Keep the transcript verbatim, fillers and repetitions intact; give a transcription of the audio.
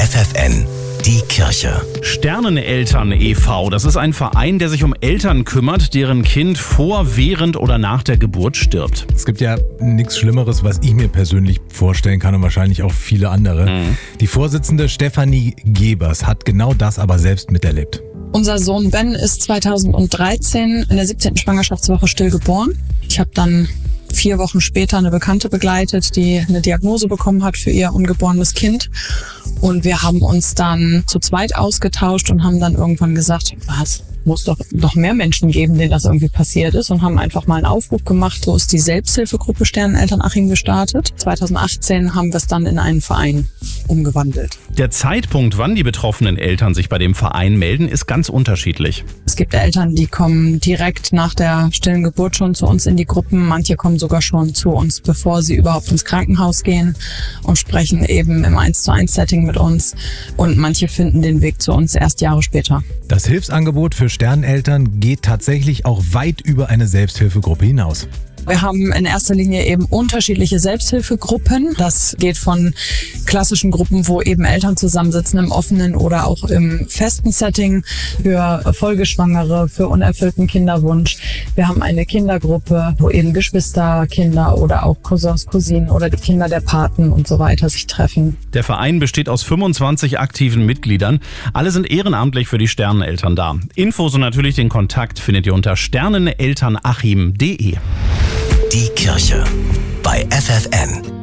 F F N, die Kirche. Sterneneltern e V, das ist ein Verein, der sich um Eltern kümmert, deren Kind vor, während oder nach der Geburt stirbt. Es gibt ja nichts Schlimmeres, was ich mir persönlich vorstellen kann und wahrscheinlich auch viele andere. Mhm. Die Vorsitzende Stefanie Gebers hat genau das aber selbst miterlebt. Unser Sohn Ben ist zweitausenddreizehn in der siebzehnten Schwangerschaftswoche stillgeboren. Ich habe dann vier Wochen später eine Bekannte begleitet, die eine Diagnose bekommen hat für ihr ungeborenes Kind. Und wir haben uns dann zu zweit ausgetauscht und haben dann irgendwann gesagt, was? Muss doch noch mehr Menschen geben, denen das irgendwie passiert ist, und haben einfach mal einen Aufruf gemacht. So ist die Selbsthilfegruppe Sterneneltern Achim gestartet. zweitausendachtzehn haben wir es dann in einen Verein umgewandelt. Der Zeitpunkt, wann die betroffenen Eltern sich bei dem Verein melden, ist ganz unterschiedlich. Es gibt Eltern, die kommen direkt nach der stillen Geburt schon zu uns in die Gruppen. Manche kommen sogar schon zu uns, bevor sie überhaupt ins Krankenhaus gehen, und sprechen eben im eins zu eins Setting mit uns. Und manche finden den Weg zu uns erst Jahre später. Das Hilfsangebot für Sterneneltern geht tatsächlich auch weit über eine Selbsthilfegruppe hinaus. Wir haben in erster Linie eben unterschiedliche Selbsthilfegruppen. Das geht von klassischen Gruppen, wo eben Eltern zusammensitzen im offenen oder auch im festen Setting, für Folgeschwangere, für unerfüllten Kinderwunsch. Wir haben eine Kindergruppe, wo eben Geschwister, Kinder oder auch Cousins, Cousinen oder die Kinder der Paten und so weiter sich treffen. Der Verein besteht aus fünfundzwanzig aktiven Mitgliedern. Alle sind ehrenamtlich für die Sterneneltern da. Infos und natürlich den Kontakt findet ihr unter sternenelternachim punkt de. Die Kirche bei F F N.